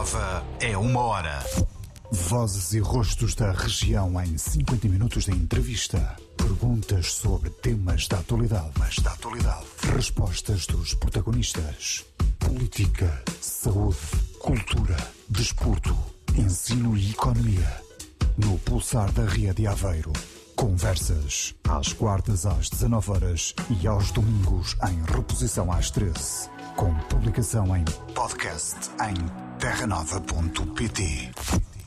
Nova é 1 hora. Vozes e rostos da região em 50 minutos de entrevista. Perguntas sobre temas da atualidade. Respostas dos protagonistas. Política, saúde, cultura, desporto, ensino e economia. No Pulsar da Ria de Aveiro. Conversas às quartas às 19 horas e aos domingos em reposição às 13. Com publicação em podcast em terranova.pt.